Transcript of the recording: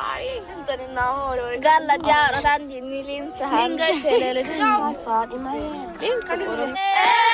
Fai, non innamoro. Galla diavolo, tanti mi linta. Minga e te le Fatti, ma